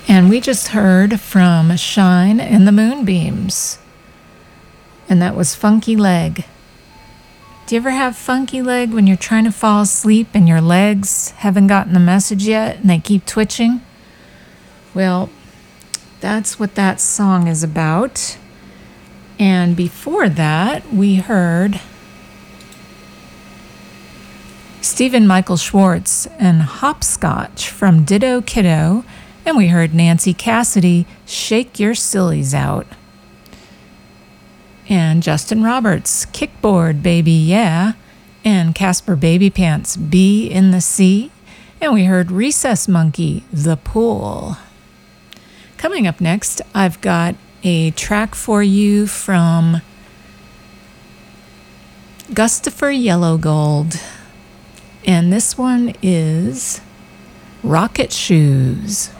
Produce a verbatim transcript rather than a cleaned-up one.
And we just heard from Shine and the Moonbeams. And that was Funky Leg. Do you ever have funky leg when you're trying to fall asleep and your legs haven't gotten the message yet and they keep twitching? Well, that's what that song is about. And before that, we heard Stephen Michael Schwartz and Hopscotch from Ditto Kiddo. And we heard Nancy Cassidy, Shake Your Sillies Out. And Justin Roberts, Kickboard Baby Yeah. And Casper Baby Pants, Be in the Sea. And we heard Recess Monkey, The Pool. Coming up next, I've got a track for you from Gustafer Yellowgold. And this one is Rocket Shoes.